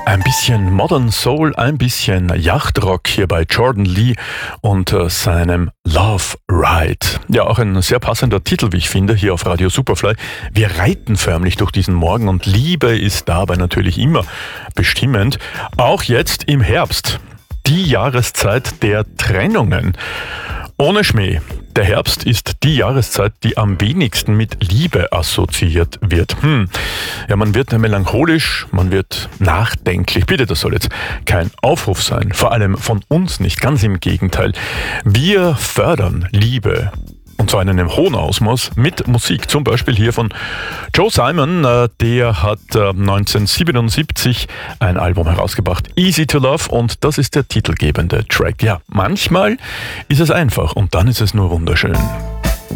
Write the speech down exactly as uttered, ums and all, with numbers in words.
Ein bisschen Modern Soul, ein bisschen Yachtrock hier bei Jordan Lee und äh, seinem Love Ride. Ja, auch ein sehr passender Titel, wie ich finde, hier auf Radio Superfly. Wir reiten förmlich durch diesen Morgen und Liebe ist dabei natürlich immer bestimmend. Auch jetzt im Herbst, die Jahreszeit der Trennungen. Ohne Schmäh. Der Herbst ist die Jahreszeit, die am wenigsten mit Liebe assoziiert wird. Hm. Ja, man wird melancholisch, man wird nachdenklich. Bitte, das soll jetzt kein Aufruf sein. Vor allem von uns nicht. Ganz im Gegenteil. Wir fördern Liebe. Und zwar in einem hohen Ausmaß mit Musik. Zum Beispiel hier von Joe Simon. Der hat neunzehnhundertsiebenundsiebzig ein Album herausgebracht, Easy to Love. Und das ist der titelgebende Track. Ja, manchmal ist es einfach und dann ist es nur wunderschön.